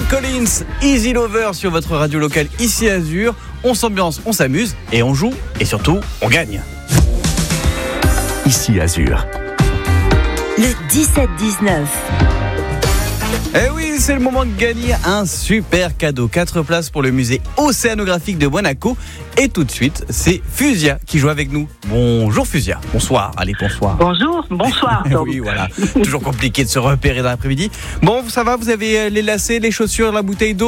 Collins, Easy Lover sur votre radio locale ici Azur. On s'ambiance, on s'amuse et on joue et surtout on gagne. Ici Azur. Le 17-19. Eh oui, c'est le moment de gagner un super cadeau. 4 places pour le musée océanographique de Monaco. Et tout de suite, c'est Fusia qui joue avec nous. Bonjour Fusia. Bonsoir. Allez, bonsoir. Bonsoir. Oui, voilà. Toujours compliqué de se repérer dans l'après-midi. Bon, ça va, vous avez les lacets, les chaussures, la bouteille d'eau ?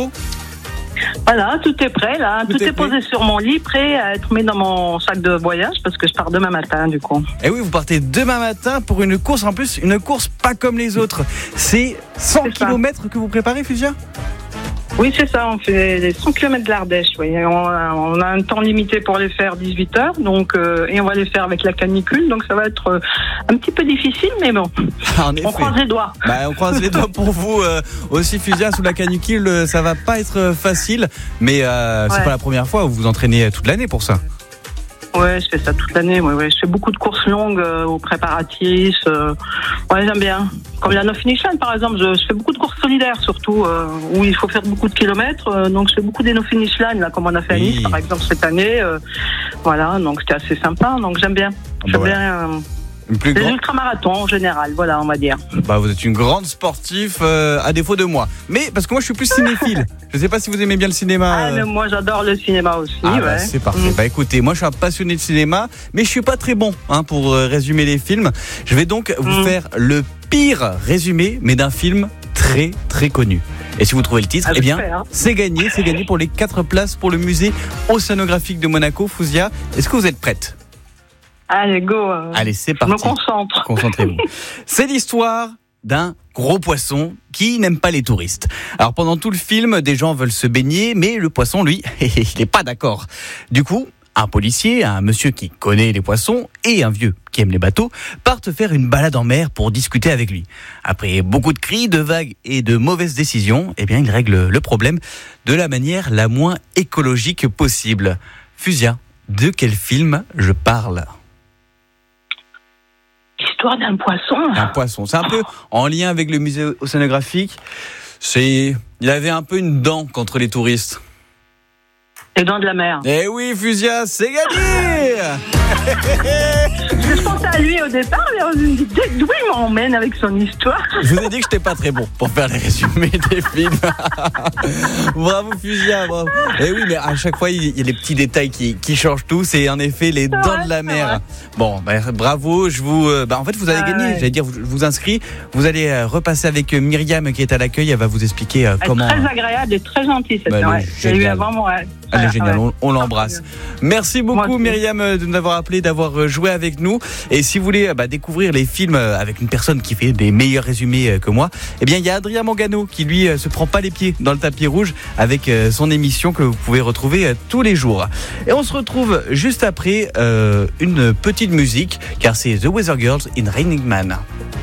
Voilà, tout est prêt là, tout est posé sur mon lit, prêt à être mis dans mon sac de voyage parce que je pars demain matin du coup. Et oui, vous partez demain matin pour une course, en plus une course pas comme les autres. C'est 100 km que vous préparez, Fusia ? Oui, c'est ça, on fait les 100 km de l'Ardèche, oui. On a un temps limité pour les faire 18 heures, donc, et on va les faire avec la canicule, donc ça va être un petit peu difficile, mais bon, on croise les doigts. On croise les doigts pour vous aussi, Fusia, sous la canicule, ça va pas être facile, mais c'est pas la première fois, vous vous entraînez toute l'année pour ça. Ouais, je fais ça toute l'année. Ouais. Je fais beaucoup de courses longues aux préparatifs. Ouais, j'aime bien. Comme la No Finish Line, par exemple, je fais beaucoup de courses solidaires, surtout où il faut faire beaucoup de kilomètres. Donc, je fais beaucoup des No Finish Line, là, comme on a fait à Nice, par exemple, cette année. Voilà, donc c'était assez sympa. Donc, j'aime bien. J'aime bien. Les ultramarathons en général, voilà, on va dire. Vous êtes une grande sportive, à défaut de moi. Mais parce que moi, je suis plus cinéphile. Je ne sais pas si vous aimez bien le cinéma. Mais moi, j'adore le cinéma aussi. C'est parfait. Écoutez, moi, je suis un passionné de cinéma, mais je suis pas très bon pour résumer les films. Je vais donc vous faire le pire résumé, mais d'un film très très connu. Et si vous trouvez le titre, c'est gagné. C'est gagné pour les 4 places pour le musée océanographique de Monaco. Fusia, est-ce que vous êtes prête ? Allez, go. Allez, c'est parti. Je me concentre. Concentrez-vous. C'est l'histoire d'un gros poisson qui n'aime pas les touristes. Alors, pendant tout le film, des gens veulent se baigner, mais le poisson, lui, il n'est pas d'accord. Du coup, un policier, un monsieur qui connaît les poissons et un vieux qui aime les bateaux partent faire une balade en mer pour discuter avec lui. Après beaucoup de cris, de vagues et de mauvaises décisions, il règle le problème de la manière la moins écologique possible. Fusia, de quel film je parle ? L'histoire d'un poisson. Un poisson. C'est un peu en lien avec le musée océanographique. Il avait un peu une dent contre les touristes. Les dents de la mer. Eh oui, Fusia, c'est gagné. Je pensais à lui au départ, mais on me dit d'où il m'emmène avec son histoire. Je vous ai dit que je n'étais pas très bon pour faire les résumés des films. Bravo, Fusia, bravo. Eh oui, mais à chaque fois, il y a les petits détails qui changent tout. C'est en effet les dents de la mer. Bon, bravo. En fait, vous allez gagner. J'allais dire, je vous inscris. Vous allez repasser avec Myriam qui est à l'accueil. Elle va vous expliquer comment. Elle est très agréable et très gentille cette soirée. J'ai eu avant moi. Elle est géniale, on l'embrasse. Merci beaucoup Myriam de nous avoir appelé, d'avoir joué avec nous. Et si vous voulez découvrir les films avec une personne qui fait des meilleurs résumés que moi, il y a Adrien Mangano qui lui se prend pas les pieds dans le tapis rouge avec son émission que vous pouvez retrouver tous les jours. Et on se retrouve juste après une petite musique car c'est The Weather Girls in Raining Man.